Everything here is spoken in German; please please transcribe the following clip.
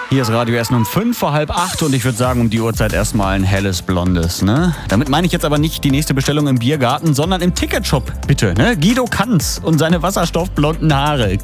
Hier ist Radio Essen um 7:55 und ich würde sagen, um die Uhrzeit erstmal ein helles Blondes, ne? Damit meine ich jetzt aber nicht die nächste Bestellung im Biergarten, sondern im Ticketshop, bitte, ne? Guido Kanz und seine wasserstoffblonden Haare.